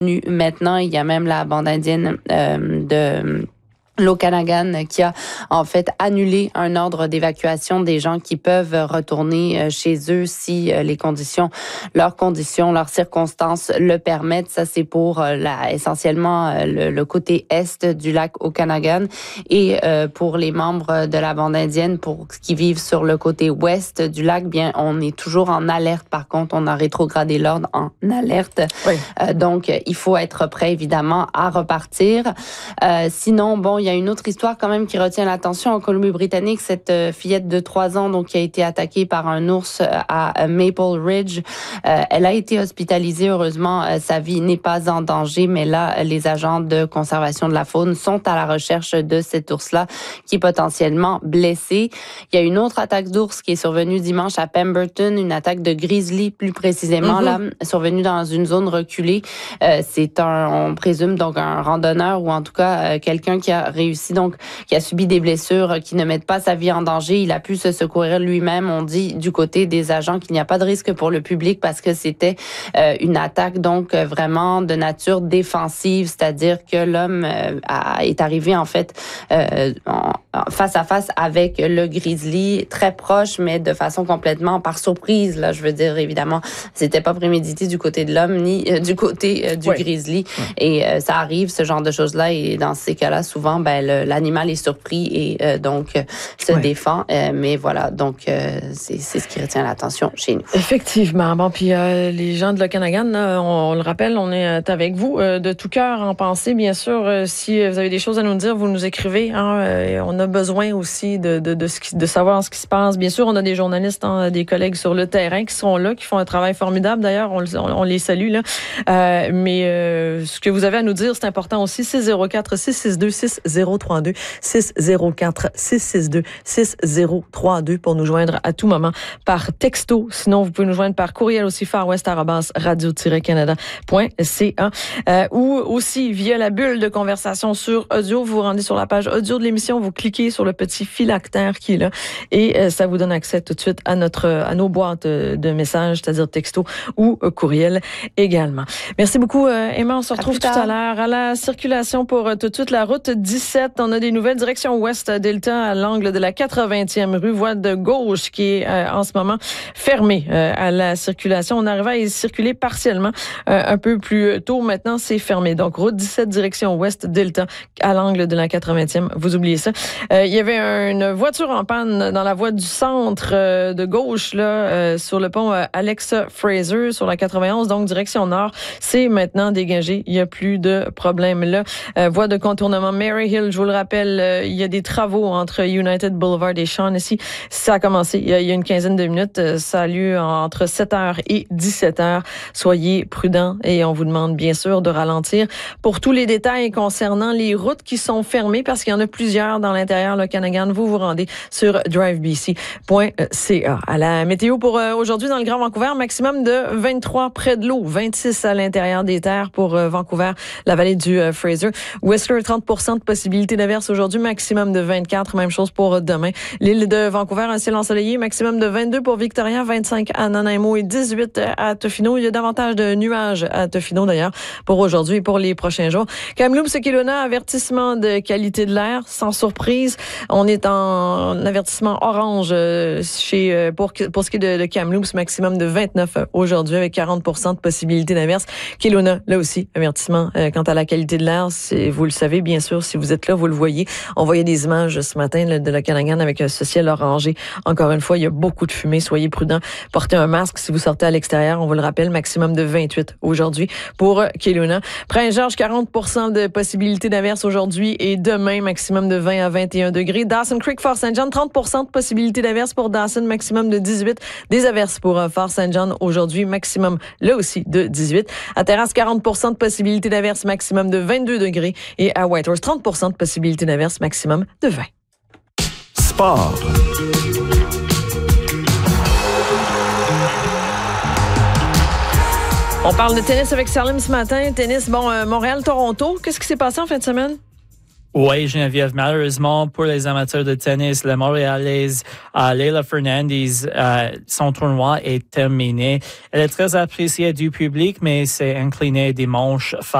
Maintenant, il y a même la bande indienne de l'Okanagan qui a en fait annulé un ordre d'évacuation des gens qui peuvent retourner chez eux si leurs circonstances le permettent. Ça, c'est pour essentiellement le côté est du lac Okanagan et pour les membres de la bande indienne qui vivent sur le côté ouest du lac, bien, on est toujours en alerte. Par contre, on a rétrogradé l'ordre en alerte. Oui. Donc, il faut être prêt, évidemment, à repartir. Sinon, bon, il y a une autre histoire quand même qui retient l'attention en Colombie-Britannique, cette fillette de 3 ans donc qui a été attaquée par un ours à Maple Ridge. Elle a été hospitalisée, heureusement, sa vie n'est pas en danger, mais là, les agents de conservation de la faune sont à la recherche de cet ours-là qui est potentiellement blessé. Il y a une autre attaque d'ours qui est survenue dimanche à Pemberton, une attaque de grizzly plus précisément, là, survenue dans une zone reculée. On présume donc un randonneur ou en tout cas quelqu'un qui a réussi, donc qui a subi des blessures qui ne mettent pas sa vie en danger. Il a pu se secourir lui-même. On dit du côté des agents qu'il n'y a pas de risque pour le public parce que c'était une attaque donc vraiment de nature défensive, c'est-à-dire que l'homme est arrivé en fait face à face avec le grizzly, très proche, mais de façon complètement par surprise. Là, je veux dire, évidemment, c'était pas prémédité du côté de l'homme ni du côté du grizzly. Et ça arrive, ce genre de choses-là, et dans ces cas-là, souvent, l'animal est surpris et donc se défend. Mais voilà, donc c'est ce qui retient l'attention chez nous. Effectivement. Bon, puis les gens de l'Okanagan, on le rappelle, on est avec vous de tout cœur en pensée, bien sûr. Si vous avez des choses à nous dire, vous nous écrivez. On a besoin aussi de savoir ce qui se passe. Bien sûr, on a des journalistes, des collègues sur le terrain qui sont là, qui font un travail formidable. D'ailleurs, on les salue là. Mais ce que vous avez à nous dire, c'est important aussi. 604-662-6032, 604-662-6032 pour nous joindre à tout moment par texto. Sinon, vous pouvez nous joindre par courriel aussi, farwest@radio-canada.ca ou aussi via la bulle de conversation sur audio. Vous vous rendez sur la page audio de l'émission, vous cliquez sur le petit phylactère qui est là et ça vous donne accès tout de suite à nos boîtes de messages, c'est-à-dire texto ou courriel également. Merci beaucoup, Emma. On se retrouve tout à l'heure à la circulation pour tout de suite la route 17. On a des nouvelles directions ouest Delta à l'angle de la 80e rue, voie de gauche qui est en ce moment fermée à la circulation. On arrive à y circuler partiellement un peu plus tôt. Maintenant, c'est fermé. Donc, route 17 direction ouest Delta à l'angle de la 80e. Vous oubliez ça. Il y avait une voiture en panne dans la voie du centre de gauche là sur le pont Alex Fraser sur la 91, donc direction nord. C'est maintenant dégagé. Il n'y a plus de problème là. Voie de contournement Mary Hill, je vous le rappelle, il y a des travaux entre United Boulevard et Shaughnessy. Ça a commencé il y a une quinzaine de minutes. Ça a lieu entre 7h et 17h. Soyez prudents et on vous demande bien sûr de ralentir. Pour tous les détails concernant les routes qui sont fermées, parce qu'il y en a plusieurs dans l'intérieur de l'Okanagan, vous vous rendez sur drivebc.ca. À la météo pour aujourd'hui dans le Grand Vancouver, maximum de 23 près de l'eau, 26 à l'intérieur des terres pour Vancouver, la vallée du Fraser. Whistler, 30% de possibilité d'averse aujourd'hui, maximum de 24, même chose pour demain. L'île de Vancouver, un ciel ensoleillé, maximum de 22 pour Victoria, 25 à Nanaimo et 18 à Tofino. Il y a davantage de nuages à Tofino d'ailleurs pour aujourd'hui et pour les prochains jours. Kamloops et Kelowna, avertissement de qualité de l'air, sans surprise. On est en avertissement orange pour ce qui est de Kamloops, maximum de 29 aujourd'hui avec 40% de possibilité d'averse. Kelowna, là aussi, avertissement quant à la qualité de l'air. Vous le savez, bien sûr, si vous êtes là, vous le voyez. On voyait des images ce matin là, de l'Okanagan avec ce ciel orangé. Encore une fois, il y a beaucoup de fumée. Soyez prudents. Portez un masque si vous sortez à l'extérieur. On vous le rappelle, maximum de 28 aujourd'hui pour Kelowna. Prince-Georges, 40% de possibilité d'averse aujourd'hui et demain, maximum de 20 à 21 degrés. Dawson Creek, Fort St. John, 30% de possibilité d'averse pour Dawson, maximum de 18. Des averses pour Fort St. John aujourd'hui, maximum là aussi de 18. À Terrasse, 40% de possibilité d'averse, maximum de 22 degrés. Et à Whitehorse, 30% de possibilité d'averse, maximum de 20. Sport. On parle de tennis avec Salim ce matin. Tennis, Montréal-Toronto. Qu'est-ce qui s'est passé en fin de semaine? Oui, Geneviève, malheureusement, pour les amateurs de tennis, la Montréalaise Leylah Fernandez, son tournoi est terminé. Elle est très appréciée du public, mais s'est inclinée dimanche face